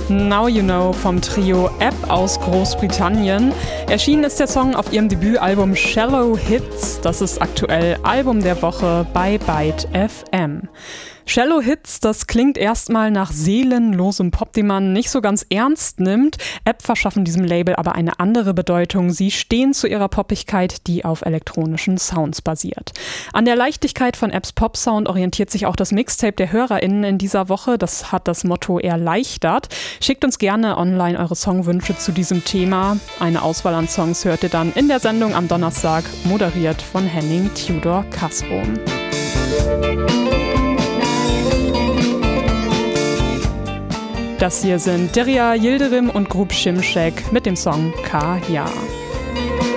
Now You Know vom Trio App aus Großbritannien. Erschienen ist der Song auf ihrem Debütalbum Shallow Hits. Das ist aktuell Album der Woche bei Byte FM. Shallow Hits, das klingt erstmal nach seelenlosem Pop, den man nicht so ganz ernst nimmt. App verschaffen diesem Label aber eine andere Bedeutung. Sie stehen zu ihrer Poppigkeit, die auf elektronischen Sounds basiert. An der Leichtigkeit von Apps Pop-Sound orientiert sich auch das Mixtape der HörerInnen in dieser Woche. Das hat das Motto erleichtert. Schickt uns gerne online eure Songwünsche zu diesem Thema. Eine Auswahl an Songs hört ihr dann in der Sendung am Donnerstag, moderiert von Henning Tudor Kasrum. Das hier sind Derya Yildirim und Grup Şimşek mit dem Song Kaya.